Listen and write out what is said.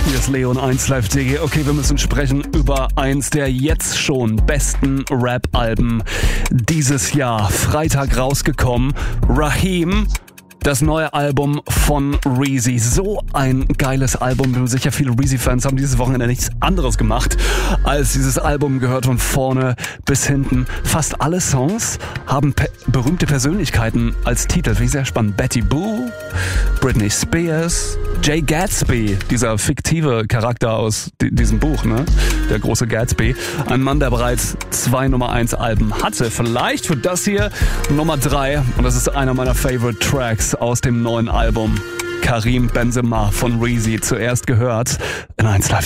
Hier ist Leon 1 Live DG. Okay, wir müssen sprechen über eins der jetzt schon besten Rap-Alben dieses Jahr. Freitag rausgekommen. Raheem. Das neue Album von Reezy. So ein geiles Album. Bin mir sicher, viele Reezy-Fans haben dieses Wochenende nichts anderes gemacht, als dieses Album gehört von vorne bis hinten. Fast alle Songs haben berühmte Persönlichkeiten als Titel. Finde ich sehr spannend. Betty Boo, Britney Spears, Jay Gatsby, dieser fiktive Charakter aus diesem Buch, ne? Der große Gatsby. Ein Mann, der bereits 2 Nummer 1 Alben hatte. Vielleicht wird das hier Nummer 3. Und das ist einer meiner Favorite Tracks aus dem neuen Album. Karim Benzema von Reezy, zuerst gehört in 1 Live.